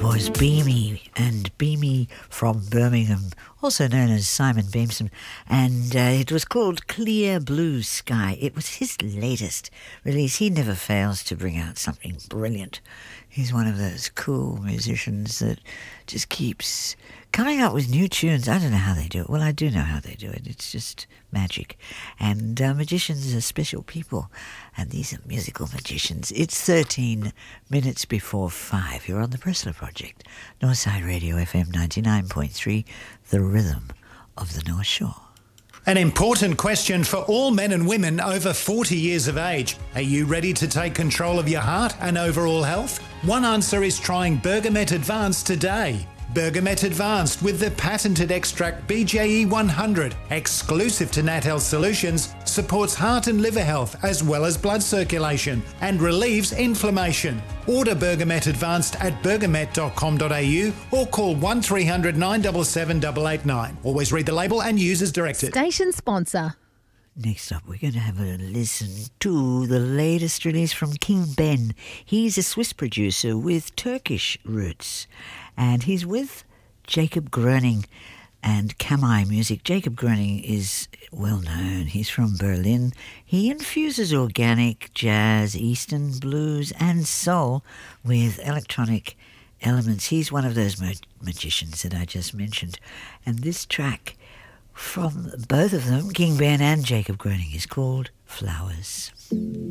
was Beamy from Birmingham, also known as Simon Beamson, and it was called Clear Blue Sky. It was his latest release. He never fails to bring out something brilliant. He's one of those cool musicians that just keeps coming up with new tunes. I don't know how they do it. Well, I do know how they do it. It's just magic. And magicians are special people, and these are musical magicians. It's 13 minutes before 5. You're on the Pressler Project, Northside Radio FM 99.3, the rhythm of the North Shore. An important question for all men and women over 40 years of age. Are you ready to take control of your heart and overall health? One answer is trying Bergamet Advanced today. Bergamet Advanced with the patented extract BJE 100, exclusive to Nat Health Solutions, supports heart and liver health as well as blood circulation and relieves inflammation. Order Bergamet Advanced at bergamet.com.au or call 1300 977 889. Always read the label and use as directed. Station sponsor. Next up, we're going to have a listen to the latest release from King Ben. He's a Swiss producer with Turkish roots, and he's with Jacob Gröning and Kamai Music. Jacob Gröning is well known. He's from Berlin. He infuses organic jazz, Eastern blues and soul with electronic elements. He's one of those magicians that I just mentioned. And this track from both of them, King Ben and Jacob Gröning, is called Flowers.